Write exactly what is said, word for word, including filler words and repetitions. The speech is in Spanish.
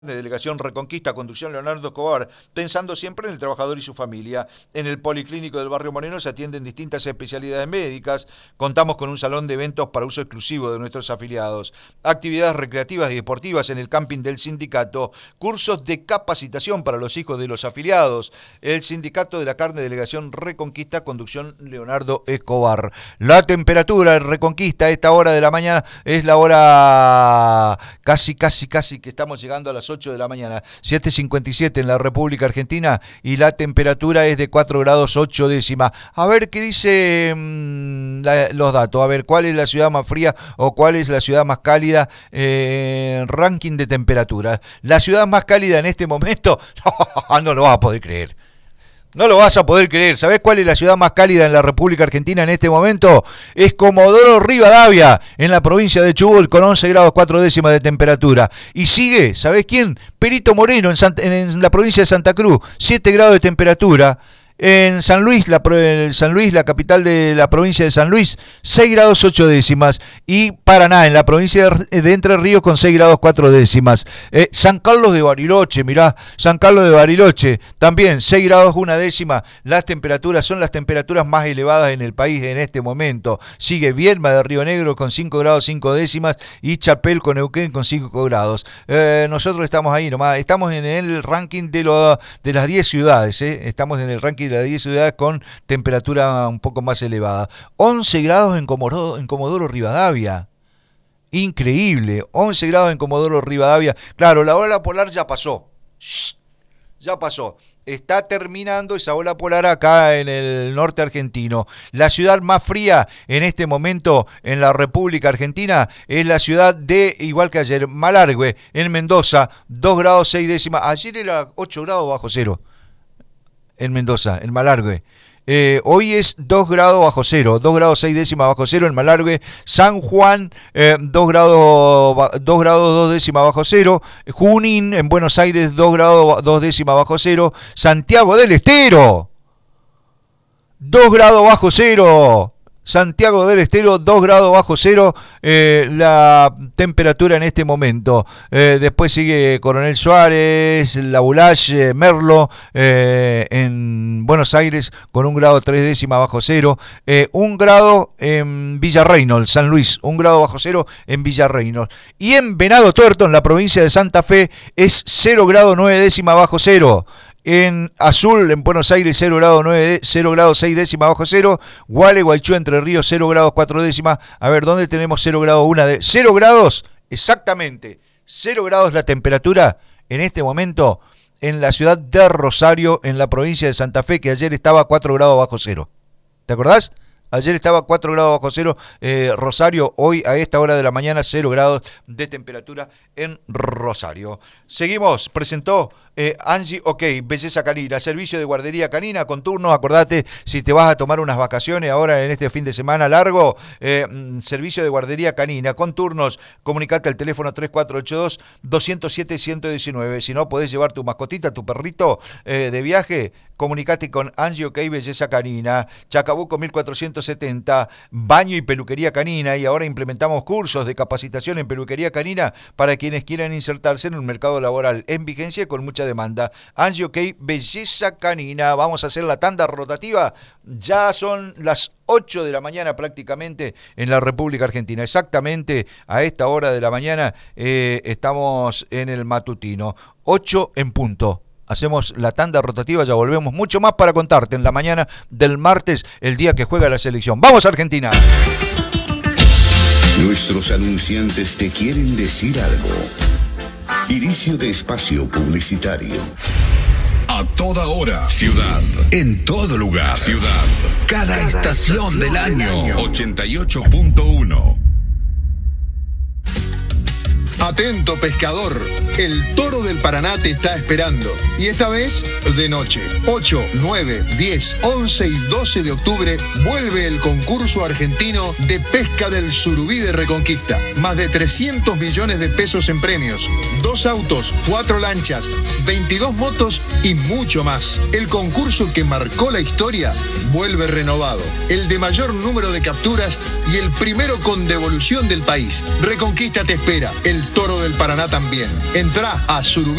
de Delegación Reconquista, conducción Leonardo Escobar, pensando siempre en el trabajador y su familia. En el Policlínico del Barrio Moreno se atienden distintas especialidades médicas, contamos con un salón de eventos para uso exclusivo de nuestros afiliados, actividades recreativas y deportivas en el camping del sindicato, cursos de capacitación para los hijos de los afiliados, el Sindicato de la Carne Delegación Reconquista, conducción Leonardo Escobar. La temperatura en Reconquista a esta hora de la mañana es la hora casi, casi, casi que estamos llegando a las ocho de la mañana, siete cincuenta y siete en la República Argentina y la temperatura es de cuatro grados ocho décimas. A ver qué dice mmm, la, los datos, a ver cuál es la ciudad más fría o cuál es la ciudad más cálida, eh, ranking de temperatura. La ciudad más cálida en este momento, no, no lo vas a poder creer. No lo vas a poder creer. ¿Sabés cuál es la ciudad más cálida en la República Argentina en este momento? Es Comodoro Rivadavia, en la provincia de Chubut, con once grados cuatro décimas de temperatura. Y sigue, ¿sabés quién? Perito Moreno, en, Santa, en la provincia de Santa Cruz, siete grados de temperatura. En San Luis, la, San Luis, la capital de la provincia de San Luis, seis grados ocho décimas. Y Paraná, en la provincia de Entre Ríos, con seis grados cuatro décimas. Eh, San Carlos de Bariloche, mirá, San Carlos de Bariloche, también seis grados una décima. Las temperaturas son las temperaturas más elevadas en el país en este momento. Sigue Viedma de Río Negro con cinco grados cinco décimas y Chapel con Neuquén con cinco grados. Eh, nosotros estamos ahí nomás, estamos en el ranking de, lo, de las diez ciudades, eh. estamos en el ranking de las diez ciudades con temperatura un poco más elevada. once grados en Comodoro, en Comodoro Rivadavia. Increíble. once grados en Comodoro Rivadavia. Claro, la ola polar ya pasó. Shh, ya pasó. Está terminando esa ola polar acá en el norte argentino. La ciudad más fría en este momento en la República Argentina es la ciudad de, igual que ayer, Malargüe, en Mendoza, dos grados seis décimas. Ayer era ocho grados bajo cero. En Mendoza, en Malargüe. Eh, hoy es dos grados bajo cero, dos grados seis décimas bajo cero en Malargüe. San Juan, eh, dos grados dos décimas bajo cero. Junín, en Buenos Aires, dos grados dos décimas bajo cero. Santiago del Estero, dos grados bajo cero. Santiago del Estero, dos grados bajo cero, eh, la temperatura en este momento. Eh, después sigue Coronel Suárez, La Boulaye, Merlo, eh, en Buenos Aires con un grado tres décimas bajo cero. Eh, un grado en Villa Reynolds, San Luis, un grado bajo cero en Villa Reynolds. Y en Venado Tuerto, en la provincia de Santa Fe, es cero grado nueve décimas bajo cero. En Azul, en Buenos Aires, cero grados seis décimas bajo cero. Gualeguaychú, Entre Ríos, cero grados cuatro décimas. A ver, ¿dónde tenemos cero grados uno de cero grados? Exactamente, cero grados la temperatura en este momento en la ciudad de Rosario, en la provincia de Santa Fe, que ayer estaba cuatro grados bajo cero. ¿Te acordás? Ayer estaba cuatro grados bajo cero, eh, Rosario, hoy a esta hora de la mañana cero grados de temperatura en Rosario. Seguimos, presentó eh, Angie OK, Belleza Canina, servicio de guardería canina con turno. Acordate, si te vas a tomar unas vacaciones ahora en este fin de semana largo, eh, servicio de guardería canina con turnos. Comunicate al teléfono tres cuatro ocho dos, dos cero siete, uno uno nueve. Si no, podés llevar tu mascotita, tu perrito eh, de viaje. Comunicate con Angie OK, Belleza Canina, Chacabuco mil cuatrocientos setenta, baño y peluquería canina, y ahora implementamos cursos de capacitación en peluquería canina para quienes quieran insertarse en un mercado laboral en vigencia con mucha demanda. Angie OK, Belleza Canina. Vamos a hacer la tanda rotativa. Ya son las ocho de la mañana prácticamente en la República Argentina. Exactamente a esta hora de la mañana eh, estamos en el matutino. ocho en punto. Hacemos la tanda rotativa, ya volvemos. Mucho más para contarte en la mañana del martes, el día que juega la selección. ¡Vamos, Argentina! Nuestros anunciantes te quieren decir algo. Inicio de espacio publicitario. A toda hora, ciudad. En todo lugar, ciudad. Cada, Cada estación, estación del año. ochenta y ocho punto uno. Atento, pescador, el Toro del Paraná te está esperando. Y esta vez, de noche. ocho, nueve, diez, once y doce de octubre vuelve el concurso argentino de pesca del surubí de Reconquista. Más de trescientos millones de pesos en premios. Dos autos, cuatro lanchas, veintidós motos y mucho más. El concurso que marcó la historia vuelve renovado. El de mayor número de capturas y el primero con devolución del país. Reconquista te espera, el Toro del Paraná también. Entrá a Surubí